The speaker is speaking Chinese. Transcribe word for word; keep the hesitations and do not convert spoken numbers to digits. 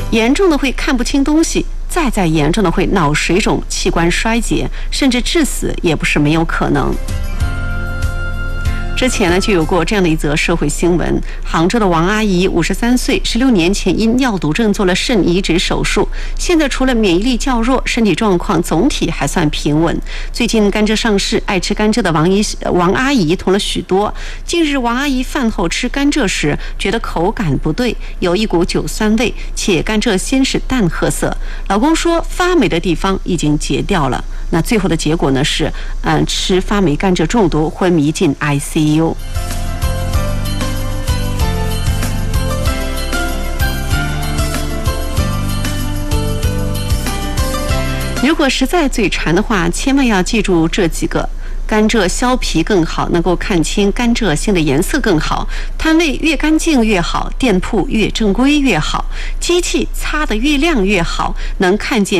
严重的会看不清东西，再再严重的会脑水肿、器官衰竭，甚至致死也不是没有可能。之前呢，就有过这样的一则社会新闻：杭州的王阿姨，五十三岁，十六年前因尿毒症做了肾移植手术，现在除了免疫力较弱，身体状况总体还算平稳。最近甘蔗上市，爱吃甘蔗的王姨王阿姨同了许多。近日，王阿姨饭后吃甘蔗时，觉得口感不对，有一股酒酸味，且甘蔗先是淡褐色。老公说发霉的地方已经结掉了。那最后的结果呢是，嗯，吃发霉甘蔗中毒，昏迷进 I C U。如果实在嘴馋的话，千万要记住这几个：甘蔗削皮更好，能够看清甘蔗芯的颜色更好；摊位越干净越好，店铺越正规越好；机器擦得越亮越好，能看见